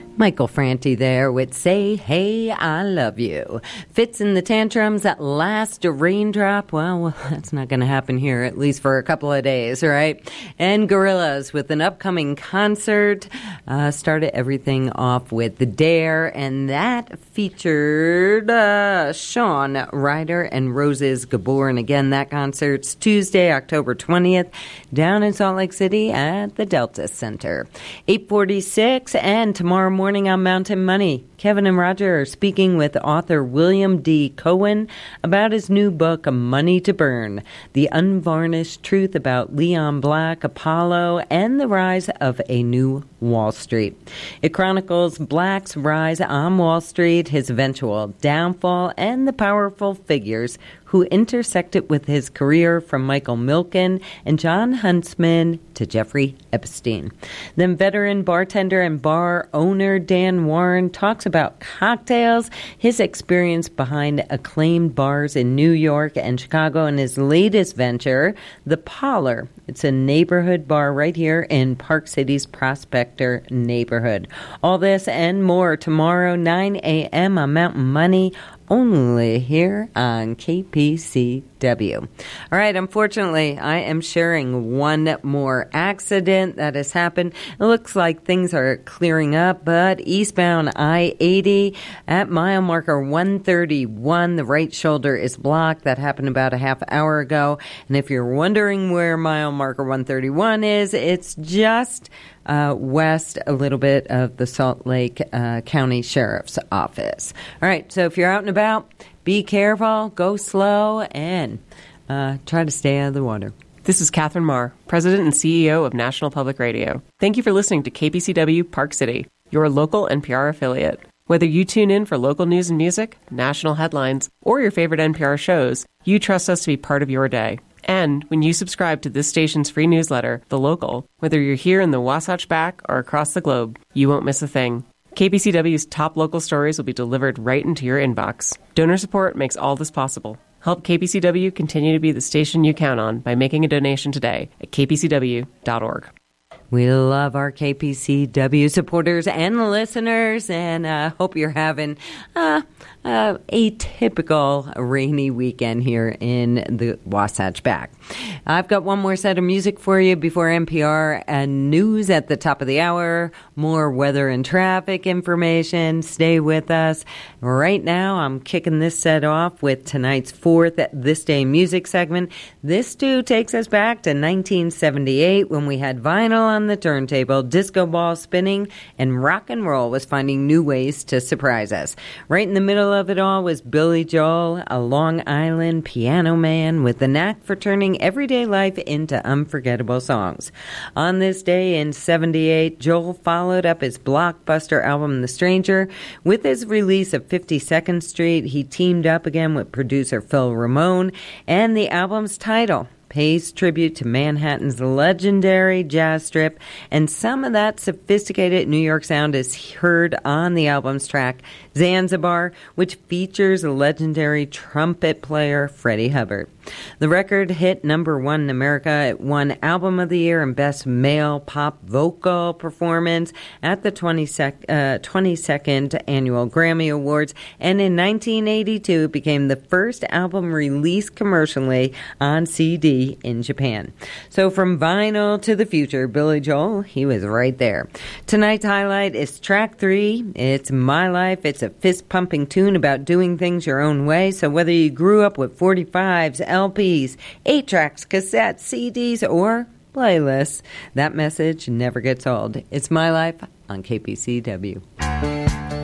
Michael Franti there with Say Hey, I Love You. Fits in the Tantrums at last raindrop. Well, that's not going to happen here, at least for a couple of days, right? And Gorillaz with an upcoming concert. Started everything off with The Dare, and that featured Sean Ryder and Roses Gabor. And again, that concert's Tuesday, October 20th, down in Salt Lake City at the Delta Center. 8:46, and tomorrow morning on Mountain Money, Kevin and Roger are speaking with author William D. Cohen about his new book, Money to Burn, the unvarnished truth about Leon Black, Apollo, and the rise of a new Wall Street. It chronicles Black's rise on Wall Street, his eventual downfall, and the powerful figures who intersected with his career, from Michael Milken and John Huntsman to Jeffrey Epstein. Then veteran bartender and bar owner Dan Warren talks about cocktails, his experience behind acclaimed bars in New York and Chicago, and his latest venture, The Parlor. It's a neighborhood bar right here in Park City's Prospector neighborhood. All this and more tomorrow, 9 a.m. on Mountain Money, only here on KPCW. All right, unfortunately, I am sharing one more accident that has happened. It looks like things are clearing up, but eastbound I-80 at mile marker 131, the right shoulder is blocked. That happened about a half hour ago. And if you're wondering where mile marker 131 is, it's just west a little bit of the Salt Lake County Sheriff's Office. All right, so if you're out and about, be careful, go slow, and try to stay out of the water. This is Catherine Marr, President and CEO of National Public Radio. Thank you for listening to KPCW Park City, your local NPR affiliate. Whether you tune in for local news and music, national headlines, or your favorite NPR shows, you trust us to be part of your day. And when you subscribe to this station's free newsletter, The Local, whether you're here in the Wasatch Back or across the globe, you won't miss a thing. KPCW's top local stories will be delivered right into your inbox. Donor support makes all this possible. Help KPCW continue to be the station you count on by making a donation today at kpcw.org. We love our KPCW supporters and listeners, and hope you're having a typical rainy weekend here in the Wasatch Back. I've got one more set of music for you before NPR and news at the top of the hour, more weather and traffic information. Stay with us. Right now, I'm kicking this set off with tonight's fourth This Day music segment. This too takes us back to 1978 when we had vinyl on the turntable, disco ball spinning, and rock and roll was finding new ways to surprise us. Right in the middle of it all was Billy Joel, a Long Island piano man with the knack for turning everyday life into unforgettable songs. On this day in 78, Joel followed up his blockbuster album, The Stranger. With his release of 52nd Street, he teamed up again with producer Phil Ramone, and the album's title pays tribute to Manhattan's legendary jazz strip, and some of that sophisticated New York sound is heard on the album's track, Zanzibar, which features legendary trumpet player Freddie Hubbard. The record hit number one in America. It won Album of the Year and Best Male Pop Vocal Performance at the 22nd Annual Grammy Awards, and in 1982 it became the first album released commercially on CD in Japan. So from vinyl to the future, Billy Joel, he was right there. Tonight's highlight is track 3. It's My Life. It's a fist-pumping tune about doing things your own way. So whether you grew up with 45s, LPs, 8-tracks, cassettes, CDs, or playlists, that message never gets old. It's My Life on KPCW.